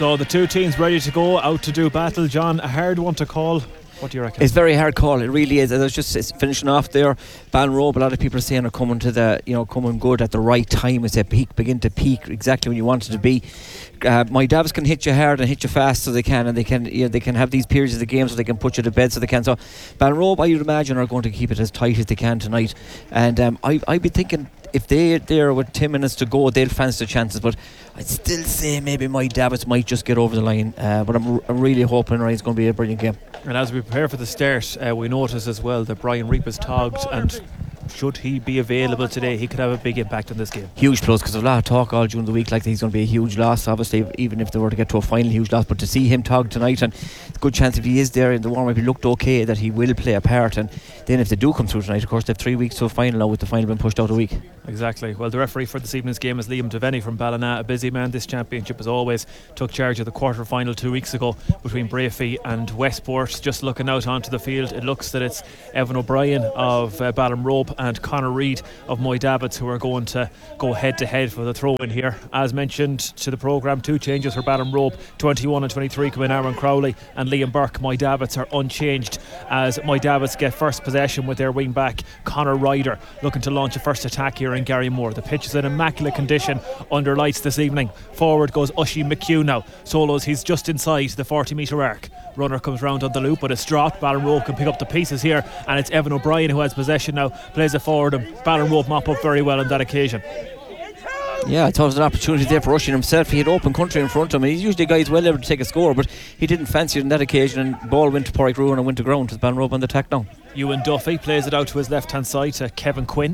So the two teams ready to go out to do battle. John, a hard one to call. What do you reckon? It's a very hard call. It really is. I was just finishing off there. Ballinrobe, a lot of people are saying are coming to coming good at the right time as they begin to peak exactly when you want it to be. My Davos can hit you hard and hit you fast, so they can, and they can have these periods of the game so they can put you to bed, so they can. So Ballinrobe, I would imagine, are going to keep it as tight as they can tonight. And I'd be thinking, if they're there with 10 minutes to go, they'll fancy the chances. But I'd still say maybe my Davos might just get over the line. But I'm really hoping it's going to be a brilliant game. And as we prepare for the start, we notice as well that Brian Reap is togged, and should he be available today, he could have a big impact on this game. Huge plus, because there's a lot of talk all during the week like he's going to be a huge loss, obviously, even if they were to get to a final, huge loss. But to see him togged tonight, and it's a good chance if he is there in the warm-up, he looked okay, that he will play a part. And then if they do come through tonight, of course, they have 3 weeks to a final now, with the final being pushed out a week. Exactly. Well, the referee for this evening's game is Liam Devaney from Ballina, a busy man. This championship, as always, took charge of the quarter-final 2 weeks ago between Brafey and Westport. Just looking out onto the field, it looks that it's Evan O'Brien of Ballinrobe and Conor Reid of Moy Davits who are going to go head-to-head for the throw-in here. As mentioned to the programme, 2 changes for Ballinrobe. 21 and 23 come in Aaron Crowley and Liam Burke. Moy Davits are unchanged as Moy Davits get first possession with their wing-back Conor Ryder looking to launch a first attack here in Gary Moore. The pitch is in immaculate condition under lights this evening. Forward goes Ushie McHugh now. Solos, he's just inside the 40-metre arc. Runner comes round on the loop, but it's dropped. Ballinrobe can pick up the pieces here, and it's Evan O'Brien who has possession now, plays it forward, and Ballinrobe mop up very well on that occasion. Yeah, I thought it was an opportunity there for Ushie himself. He had open country in front of him. He's usually a guy who's well able to take a score, but he didn't fancy it on that occasion, and ball went to Porrick Ruin and went to ground with Ballinrobe on the attack now. Ewan Duffy plays it out to his left hand side to Kevin Quinn,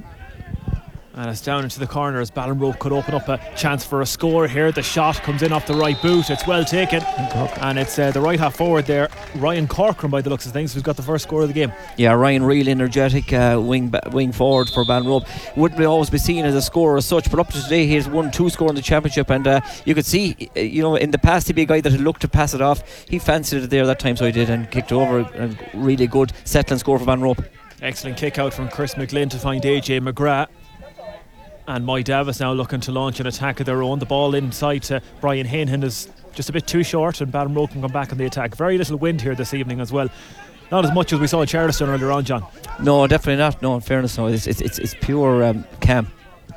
and it's down into the corner as Ballinrobe could open up a chance for a score here. The shot comes in off the right boot. It's well taken, and it's the right half forward there, Ryan Corcoran, by the looks of things, who's got the first score of the game. Yeah, Ryan, real energetic wing forward for Ballinrobe. Wouldn't always be seen as a scorer as such, but up to today he has won 2 score in the championship, and you could see, in the past he'd be a guy that had looked to pass it off. He fancied it there that time, so he did, and kicked over a really good settling score for Ballinrobe. Excellent kick out from Chris McGlynn to find AJ McGrath. And Moy Davos now looking to launch an attack of their own. The ball inside to Brian Hainhan is just a bit too short, and Ballinrobe can come back on the attack. Very little wind here this evening as well. Not as much as we saw in Charleston earlier on, John. No, definitely not. No, in fairness, no. It's pure calm.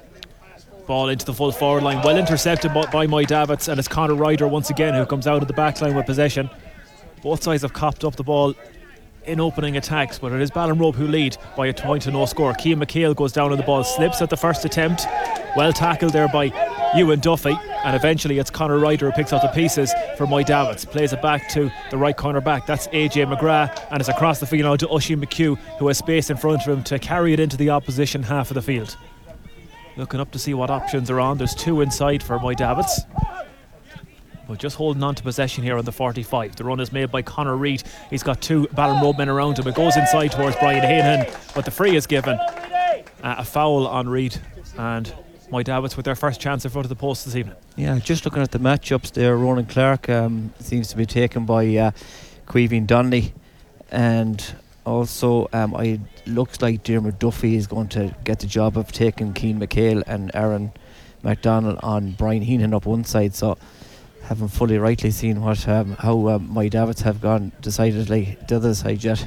Ball into the full forward line, well intercepted by Moy Davits, and it's Conor Ryder once again who comes out of the back line with possession. Both sides have copped up the ball in opening attacks, but it is Ballinrobe who lead by a point to no score. Cian McHale goes down on the ball, slips at the first attempt, well tackled there by Ewan Duffy, and eventually it's Conor Ryder who picks up the pieces for Moy Davits, plays it back to the right corner back, that's AJ McGrath, and it's across the field now to Ushie McHugh, who has space in front of him to carry it into the opposition half of the field. Looking up to see what options are on. There's 2 inside for Moy Davits, but just holding on to possession here on the 45. The run is made by Conor Reid. He's got 2 Ballinrobe men around him. It goes inside towards Brian Hainhan, but the free is given. A foul on Reid, and Moy Davits with their first chance in front of the post this evening. Yeah, just looking at the matchups there, Ronan Clark seems to be taken by Caoimhín Donnelly, and also it looks like Diarmuid Duffy is going to get the job of taking Cian McHale and Aaron McDonald on Brian Hainhan up one side. So haven't fully rightly seen what how Moy Davits have gone decidedly the other side yet.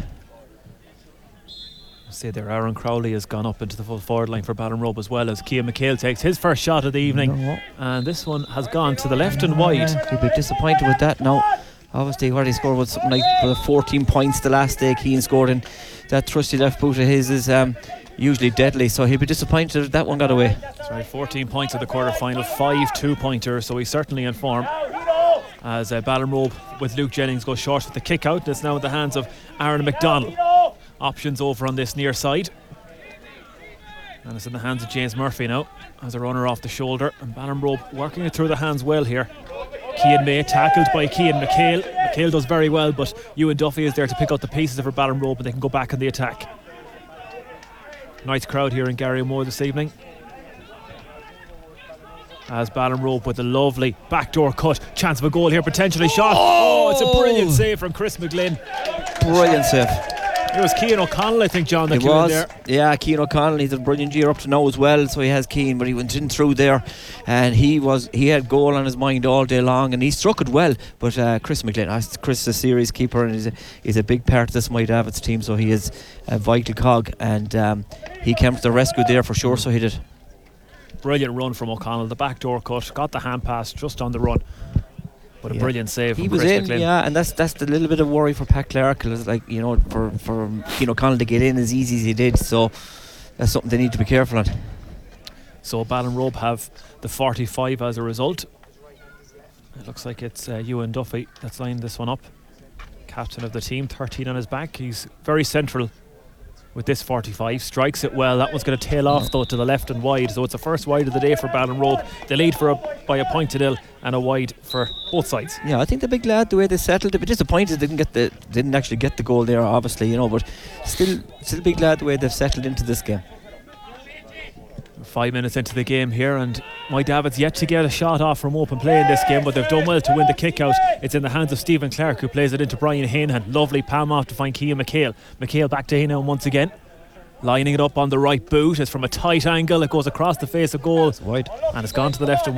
See there, Aaron Crowley has gone up into the full forward line for Ballinrobe, as well as Cian McHale takes his first shot of the evening, and this one has gone to the left and wide. He'll be disappointed with that now. Obviously what he scored was something like 14 points the last day Cian scored, and that trusty left boot of his is usually deadly, so he'll be disappointed if that one got away. That's right, 14 points at the quarter final, 5 2-pointers, so he's certainly in form. As Ballinrobe with Luke Jennings goes short with the kick out. It's now in the hands of Aaron McDonald. Options over on this near side, and it's in the hands of James Murphy now as a runner off the shoulder, and Ballinrobe working it through the hands well here. Cian May tackled by Cian McHale. McHale does very well, but Ewan Duffy is there to pick up the pieces for Ballinrobe, and they can go back on the attack. Nice crowd here in Gary Moore this evening, as Ballinrobe with a lovely backdoor cut, chance of a goal here, potentially shot. Oh, it's a brilliant save from Chris McGlynn. Brilliant save. It was Cian O'Connell, I think, John, that It came in was, there. yeah, Cian O'Connell. He's a brilliant year up to now as well, so he has Cian, but he went in through there, and he had goal on his mind all day long, and he struck it well. But Chris McGlynn, Chris is a series keeper, and he's a big part of this My Davids team, so he is a vital cog, and he came to the rescue there for sure. So he did. Brilliant run from O'Connell, the backdoor cut, got the hand pass just on the run. But a brilliant save He from was Chris in, McGlynn. yeah, and that's the little bit of worry for Pat Clark. It's like, you know, for Cian O'Connell to get in as easy as he did, so that's something they need to be careful on. So Ballinrobe have the 45 as a result. It looks like it's Ewan Duffy that's lined this one up. Captain of the team, 13 on his back. He's very central with this 45, strikes it well. That one's going to tail off though to the left and wide, so it's the first wide of the day for Ballinrobe. They lead by a point to nil, and a wide for both sides. Yeah, I think the big lad, the way they settled, a bit disappointed they didn't actually get the goal there, obviously, you know, but still big lad the way they've settled into this game. 5 minutes into the game here, and My Davids yet to get a shot off from open play in this game, but they've done well to win the kick out. It's in the hands of Stephen Clark, who plays it into Brian Hanahan. Lovely palm off to find Cian McHale. McHale back to Hanahan once again, lining it up on the right boot. It's from a tight angle, it goes across the face of goal, Wide. and it's gone to the left and